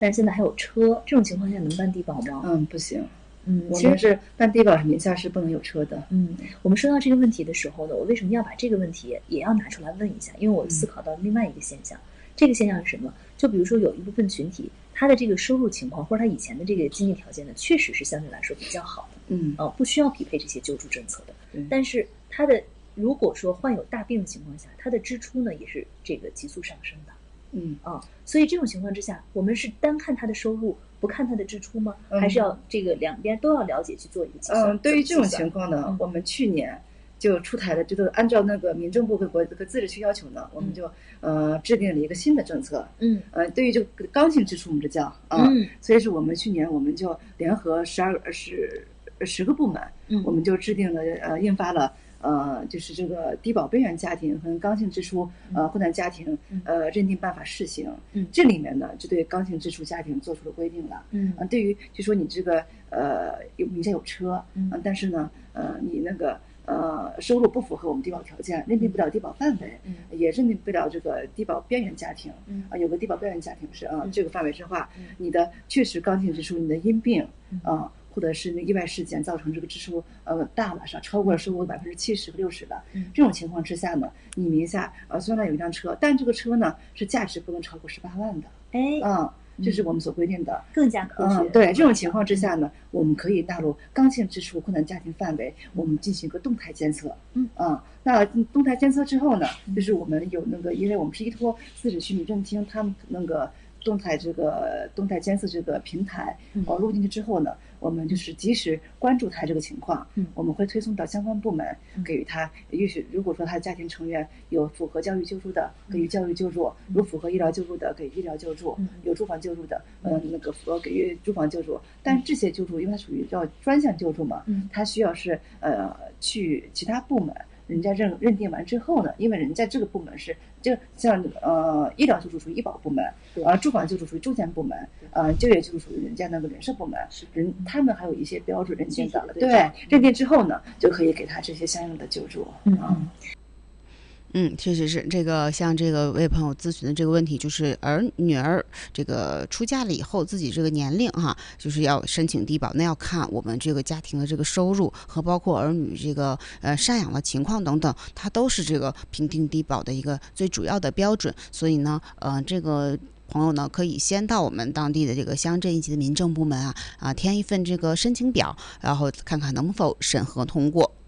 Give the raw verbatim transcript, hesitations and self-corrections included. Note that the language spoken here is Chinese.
但是现在还有车，这种情况下能办低保吗？ 嗯，不行。 嗯， 我们是办低保名下是不能有车的。 嗯，我们说到这个问题的时候呢，我为什么要把这个问题也要拿出来问一下？因为我思考到另外一个现象，嗯、这个现象是什么？就比如说有一部分群体，他的这个收入情况或者他以前的这个经济条件呢，确实是相对来说比较好的， 嗯， 呃，不需要匹配这些救助政策的。 嗯、 但是他的如果说患有大病的情况下，他的支出呢也是这个急速上升的。 嗯啊，所以这种情况之下，我们是单看他的收入，不看他的支出吗？还是要这个两边都要了解去做一个计算？ 嗯，对于这种情况呢，嗯、我们去年就出台了，就是按照那个民政部和国和自治区要求呢，我们就呃制定了一个新的政策。 嗯， 呃，对于这个刚性支出，我们这叫啊，嗯、所以是我们去年我们就联合十二十十个部门， 嗯， 我们就制定了呃印发了。呃，就是这个低保边缘家庭和刚性支出呃困难家庭呃认定办法试行， 嗯， 这里面呢就对刚性支出家庭做出了规定了， 嗯， 呃、对于就说你这个呃有名下有车， 嗯、 呃，但是呢呃你那个呃收入不符合我们低保条件，认定不了低保范围， 嗯， 也认定不了这个低保边缘家庭， 嗯啊、呃、有个低保边缘家庭是啊、呃嗯、 这个范围之话， 嗯、 你的确实刚性支出，你的因病啊。 嗯呃或者是那意外事件造成这个支出呃大了，是吧？超过了收入百分之七十和六十的， 嗯， 这种情况之下呢，你名下呃虽然有一辆车，但这个车呢是价值不能超过十八万的， 哎， 嗯，这是我们所规定的， 更加科学。 嗯，对，这种情况之下呢，我们可以纳入刚性支出困难家庭范围，我们进行一个动态监测， 嗯， 啊、嗯，那动态监测之后呢，就是我们有那个，因为我们是依托自治区民政厅他们那个。动态这个动态监测这个平台，哦，录进去之后呢，我们就是及时关注他这个情况， 嗯， 我们会推送到相关部门，给予他允许。如果说他的家庭成员有符合教育救助的，给予教育救助；如符合医疗救助的，给予医疗救助；有住房救助的，嗯、呃，那个符合给予住房救助。但是这些救助，因为它属于叫专项救助嘛， 嗯， 它需要是呃去其他部门。人家认认定完之后呢，因为人家这个部门是就像呃医疗救助属于医保部门，呃住房救助属于住建部门，呃就业救助属于人家那个人社部门，人他们还有一些标准认定的，对，认定之后呢，就可以给他这些相应的救助。 嗯。 嗯嗯，确实是这个，像这个为朋友咨询的这个问题，就是儿女儿这个出嫁了以后，自己这个年龄哈，就是要申请低保，那要看我们这个家庭的这个收入和包括儿女这个呃赡养的情况等等，它都是这个评定低保的一个最主要的标准。所以呢，呃，这个朋友呢，可以先到我们当地的这个乡镇一级的民政部门啊啊填一份这个申请表，然后看看能否审核通过。